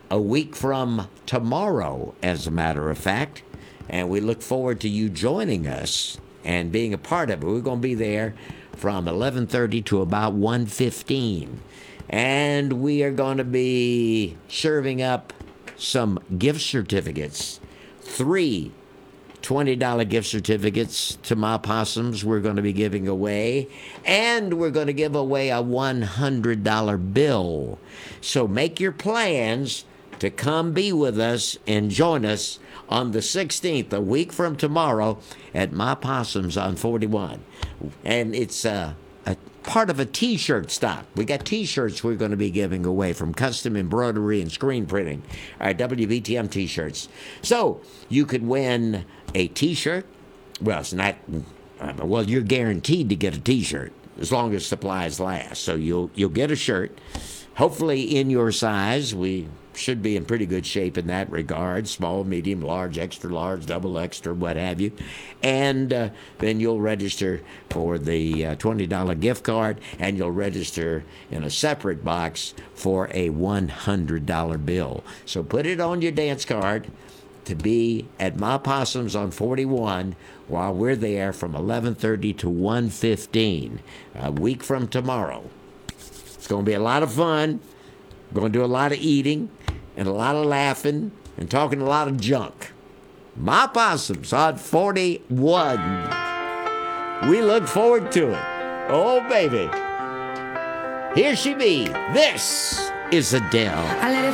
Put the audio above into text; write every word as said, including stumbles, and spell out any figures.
a week from tomorrow, as a matter of fact. And we look forward to you joining us and being a part of it. We're going to be there from eleven thirty to about one fifteen. And we are going to be serving up some gift certificates. Three twenty dollars gift certificates to My Possums we're going to be giving away. And we're going to give away a one hundred dollars bill. So make your plans to come be with us and join us on the sixteenth, a week from tomorrow, at My Possums on forty-one. And it's uh, a part of a T-shirt stock. We got T-shirts we're going to be giving away from Custom Embroidery and Screen Printing, our W B T M T-shirts. So you could win a T-shirt. Well, it's not. Uh, well, you're guaranteed to get a T-shirt as long as supplies last. So you'll you'll get a shirt, hopefully in your size. We should be in pretty good shape in that regard. Small, medium, large, extra large, double extra, what have you. And uh, then you'll register for the uh, twenty dollars gift card, and you'll register in a separate box for a one hundred dollars bill. So put it on your dance card to be at My Possums on forty-one while we're there from eleven thirty to one fifteen, a week from tomorrow. It's going to be a lot of fun. We're going to do a lot of eating and a lot of laughing and talking a lot of junk. My Possums on forty-one. We look forward to it. Oh, baby. Here she be. This is Adele.